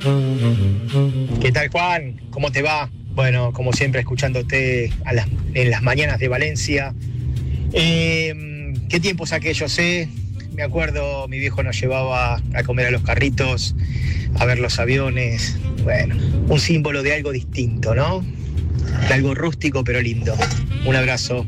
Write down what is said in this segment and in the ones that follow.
¿Qué tal, Juan? ¿Cómo te va? Bueno, como siempre, escuchándote en las mañanas de Valencia. ¿Qué tiempos aquellos, eh? Me acuerdo, mi viejo nos llevaba a comer a los carritos, a ver los aviones. Bueno, un símbolo de algo distinto, ¿no? De algo rústico pero lindo. Un abrazo.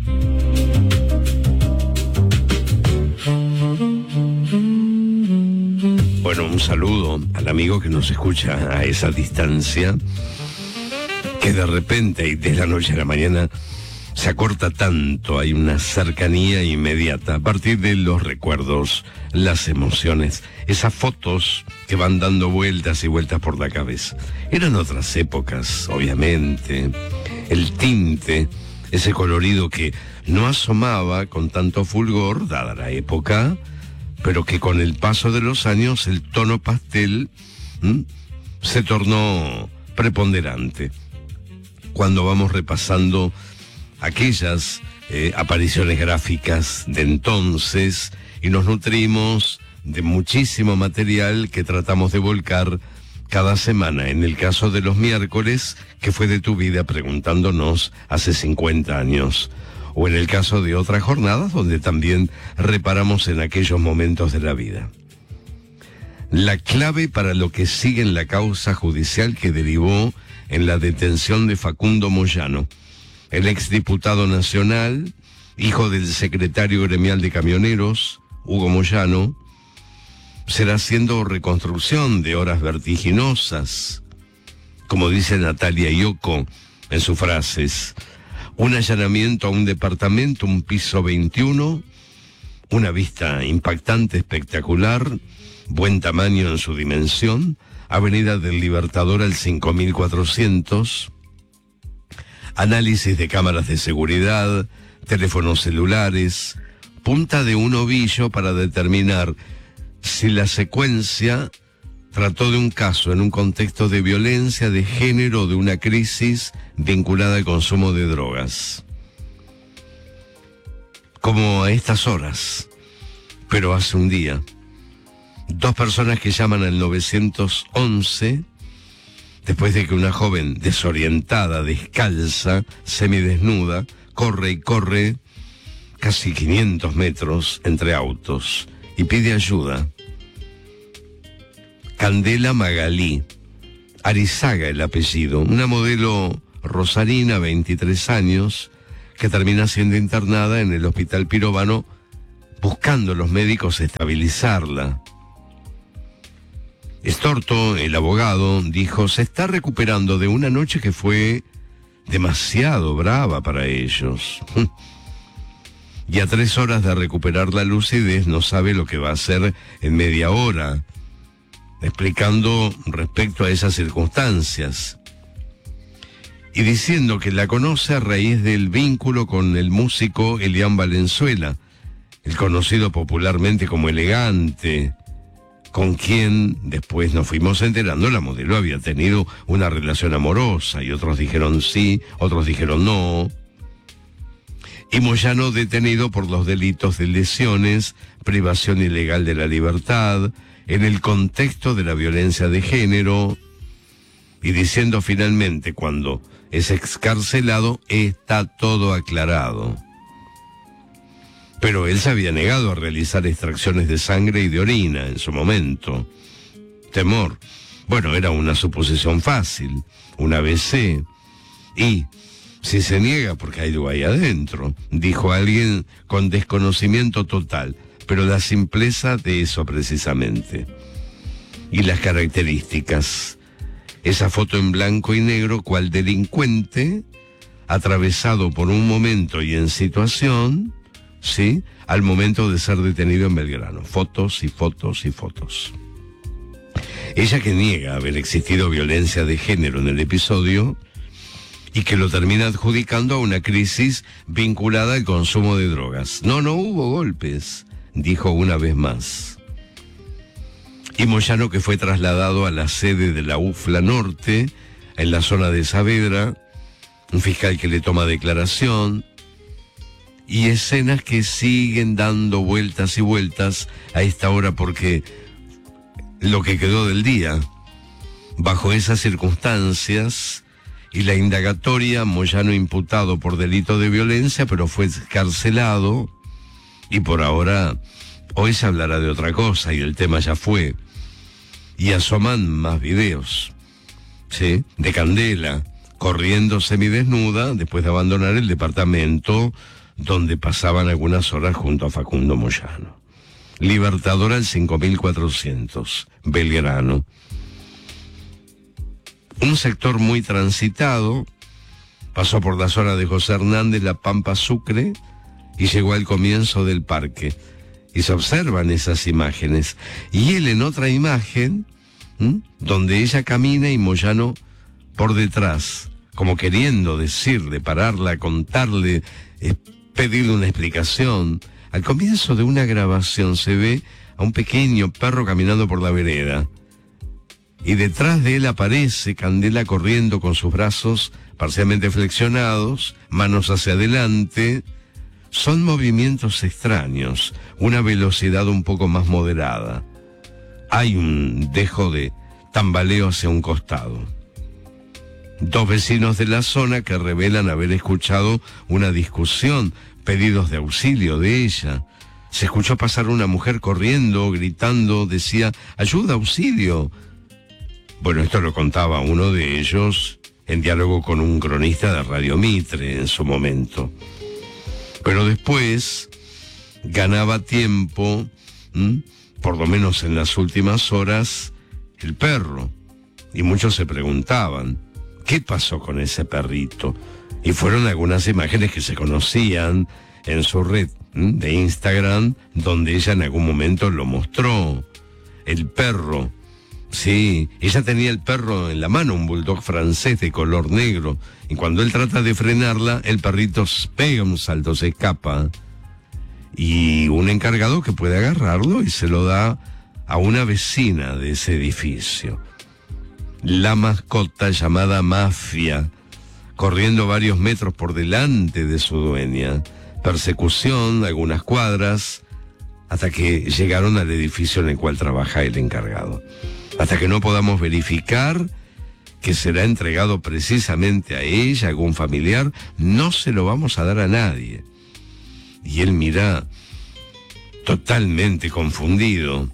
Bueno, un saludo al amigo que nos escucha a esa distancia, que de repente y de la noche a la mañana se acorta tanto, hay una cercanía inmediata a partir de los recuerdos, las emociones, esas fotos que van dando vueltas y vueltas por la cabeza. Eran otras épocas, obviamente, el tinte, ese colorido que no asomaba con tanto fulgor, dada la época, pero que con el paso de los años el tono pastel se tornó preponderante. Cuando vamos repasando aquellas apariciones gráficas de entonces y nos nutrimos de muchísimo material que tratamos de volcar cada semana. En el caso de los miércoles, ¿qué fue de tu vida? Preguntándonos hace 50 años. O en el caso de otras jornadas donde también reparamos en aquellos momentos de la vida. La clave para lo que sigue en la causa judicial que derivó en la detención de Facundo Moyano, el exdiputado nacional, hijo del secretario gremial de camioneros, Hugo Moyano, será haciendo reconstrucción de horas vertiginosas, como dice Natalia Ioco en sus frases. Un allanamiento a un departamento, un piso 21, una vista impactante, espectacular, buen tamaño en su dimensión, Avenida del Libertador al 5400, análisis de cámaras de seguridad, teléfonos celulares, punta de un ovillo para determinar si la secuencia trató de un caso en un contexto de violencia de género o de una crisis vinculada al consumo de drogas. Como a estas horas, pero hace un día, 2 personas que llaman al 911 después de que una joven desorientada, descalza, semidesnuda, corre casi 500 metros entre autos y pide ayuda. Candela Magalí, Arizaga el apellido, una modelo rosarina, 23 años, que termina siendo internada en el Hospital Pirovano, buscando los médicos estabilizarla. Estorto, el abogado, dijo, se está recuperando de una noche que fue demasiado brava para ellos. Y a 3 horas de recuperar la lucidez no sabe lo que va a hacer en media hora, explicando respecto a esas circunstancias. Y diciendo que la conoce a raíz del vínculo con el músico Elian Valenzuela, el conocido popularmente como Elegante, con quien después nos fuimos enterando la modelo había tenido una relación amorosa, y otros dijeron sí, otros dijeron no. Y Moyano detenido por los delitos de lesiones, privación ilegal de la libertad, en el contexto de la violencia de género, y diciendo finalmente, cuando es excarcelado, está todo aclarado. Pero él se había negado a realizar extracciones de sangre y de orina en su momento. Temor. Bueno, era una suposición fácil, un ABC. Y si se niega porque hay algo ahí adentro, dijo alguien con desconocimiento total, pero la simpleza de eso precisamente. Y las características. Esa foto en blanco y negro, cual delincuente, atravesado por un momento y en situación, ¿sí?, al momento de ser detenido en Belgrano. Fotos y fotos y fotos. Ella, que niega haber existido violencia de género en el episodio y que lo termina adjudicando a una crisis vinculada al consumo de drogas. No hubo golpes, dijo una vez más. Y Moyano, que fue trasladado a la sede de la UFLA Norte, en la zona de Saavedra, un fiscal que le toma declaración, y escenas que siguen dando vueltas y vueltas a esta hora, porque lo que quedó del día Bajo esas circunstancias y la indagatoria, Moyano imputado por delito de violencia, pero fue excarcelado y por ahora, hoy se hablará de otra cosa y el tema ya fue. Y asoman más videos, ¿sí? De Candela, corriendo semidesnuda después de abandonar el departamento donde pasaban algunas horas junto a Facundo Moyano. Libertador al 5400, Belgrano. Un sector muy transitado, pasó por la zona de José Hernández, La Pampa, Sucre, y llegó al comienzo del parque. Y se observan esas imágenes. Y él en otra imagen, donde ella camina y Moyano por detrás, como queriendo decirle, pararla, contarle, pedirle una explicación. Al comienzo de una grabación se ve a un pequeño perro caminando por la vereda. Y detrás de él aparece Candela corriendo con sus brazos parcialmente flexionados, manos hacia adelante. Son movimientos extraños, una velocidad un poco más moderada. Hay un dejo de tambaleo hacia un costado. Dos vecinos de la zona que revelan haber escuchado una discusión, pedidos de auxilio de ella. Se escuchó pasar una mujer corriendo, gritando, decía, ayuda, auxilio. Bueno, esto lo contaba uno de ellos en diálogo con un cronista de Radio Mitre en su momento. Pero después ganaba tiempo, por lo menos en las últimas horas, el perro. Y muchos se preguntaban, ¿qué pasó con ese perrito? Y fueron algunas imágenes que se conocían en su red de Instagram, donde ella en algún momento lo mostró. El perro, sí, ella tenía el perro en la mano, un bulldog francés de color negro, y cuando él trata de frenarla, el perrito pega un salto, se escapa, y un encargado que puede agarrarlo y se lo da a una vecina de ese edificio. La mascota llamada Mafia, corriendo varios metros por delante de su dueña. Persecución, algunas cuadras, hasta que llegaron al edificio en el cual trabaja el encargado. Hasta que no podamos verificar que será entregado precisamente a ella, a algún familiar, no se lo vamos a dar a nadie. Y él mira totalmente confundido.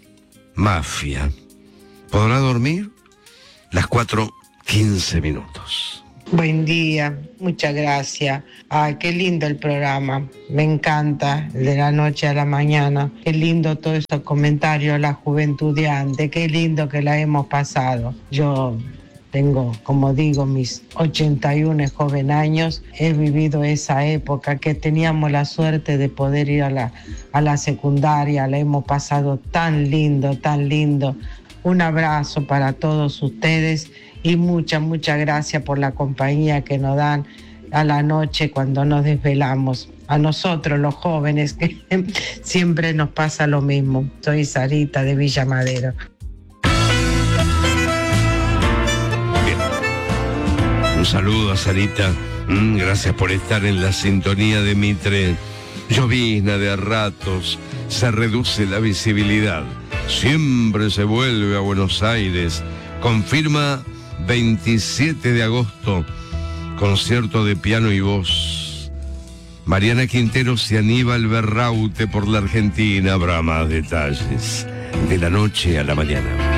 Mafia. ¿Podrá dormir? Las 4:15. Buen día, muchas gracias. Ay, qué lindo el programa, me encanta, de la noche a la mañana. Qué lindo todos esos comentarios, la juventud de antes, qué lindo que la hemos pasado. Yo tengo, como digo, mis 81 joven años, he vivido esa época que teníamos la suerte de poder ir a la secundaria, la hemos pasado tan lindo, tan lindo. Un abrazo para todos ustedes y muchas gracias por la compañía que nos dan a la noche cuando nos desvelamos. A nosotros, los jóvenes, que siempre nos pasa lo mismo. Soy Sarita de Villa Madero. Bien. Un saludo a Sarita. Gracias por estar en la sintonía de Mitre. Llovizna de a ratos, se reduce la visibilidad. Siempre se vuelve a Buenos Aires. Confirma 27 de agosto, concierto de piano y voz. Mariana Quinteros y Aníbal Berraute por la Argentina. Habrá más detalles de la noche a la mañana.